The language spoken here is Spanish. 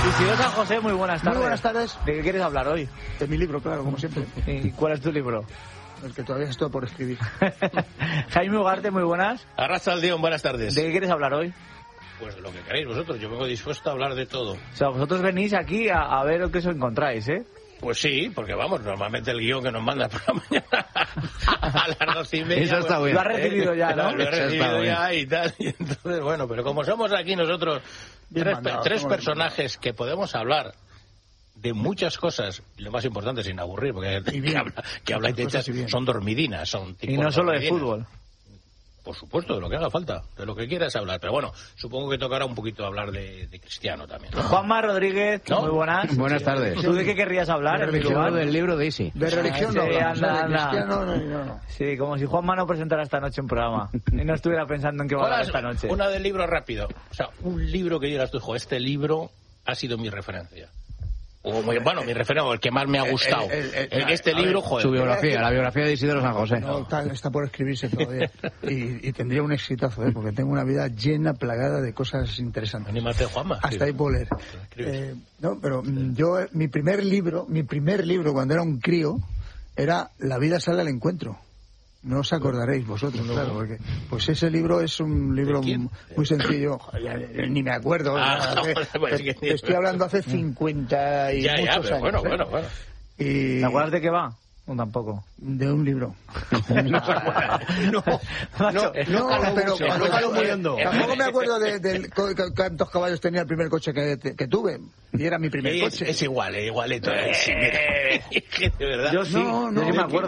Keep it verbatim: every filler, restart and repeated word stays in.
Isidro San José, muy buenas tardes. Muy buenas tardes. ¿De qué quieres hablar hoy? De mi libro, claro, como siempre. ¿Y cuál es tu libro? El que todavía estoy por escribir. Jaime Ugarte, muy buenas. Arrachaldeón, buenas tardes. ¿De qué quieres hablar hoy? Pues de lo que queráis vosotros, yo vengo dispuesto a hablar de todo. O sea, vosotros venís aquí a, a ver lo que os encontráis, ¿eh? Pues sí, porque vamos, normalmente el guión que nos manda por la mañana a las doce y media... Eso está bueno, bien. Lo has recibido ya, ¿no? Lo he recibido ya y tal, y entonces, bueno, pero como somos aquí nosotros Bien tres, mandado, tres somos personajes que podemos hablar de muchas cosas, y lo más importante sin aburrir, porque hay gente Y bien. que habla, que habla y te Cosas echas, y bien. son dormidinas, son tipos Y no solo de dormidinas. fútbol. Por supuesto, de lo que haga falta, de lo que quieras hablar. Pero bueno, supongo que tocará un poquito hablar de, de Cristiano también, ¿no? Juanma Rodríguez, ¿No? muy buenas. Buenas tardes. ¿Tú de qué querrías hablar? en mi Yo lugar? del libro de Isi. De religión no Sí, hablamos, anda, ¿eh? De anda. cristiano no, no, no. Sí, como si Juanma no presentara esta noche un programa y no estuviera pensando en qué va a hablar esta noche. Una del libro rápido. O sea, un libro que digas tú, hijo, este libro ha sido mi referencia. O muy, bueno, mi referencia, el que más me ha gustado. El- el- el- En este a ver, libro, joder. Su biografía, la biografía de Isidro San José. No, tal, está por escribirse todavía. Y, y tendría un exitazo, ¿eh? Porque tengo una vida llena, plagada de cosas interesantes. Anímate, Juanma. Hasta ahí puedo leer. Eh, no, pero mm, yo, eh, mi primer libro, mi primer libro cuando era un crío, era La vida sale al encuentro. No os acordaréis vosotros, claro, porque pues ese libro es un libro ¿De quién? m- muy sencillo. Joder, ya, eh, ni me acuerdo. Ah, hace- pues te, que- te estoy hablando hace cincuenta y Ya, ya, muchos pero años. bueno, ¿eh? bueno, bueno. Y ¿Te acuerdas de qué va? No, tampoco. de un libro. No, Macho, No, caló pero mucho, cuando- no caló muy eh, hondo. tampoco me acuerdo de, de cu- cu- cuántos caballos tenía el primer coche que, que tuve. Y era mi primer Es, coche. es igual, es igualito. eh, sí, mira. Es que de verdad. Yo sí, No, yo no. sí me acuerdo.